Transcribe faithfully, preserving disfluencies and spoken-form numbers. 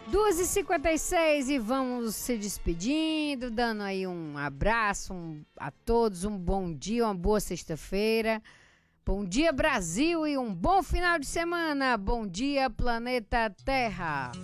duas e cinquenta e seis e vamos se despedindo, dando aí um abraço um, a todos, um bom dia, uma boa sexta-feira. Bom dia, Brasil, e um bom final de semana. Bom dia, planeta Terra.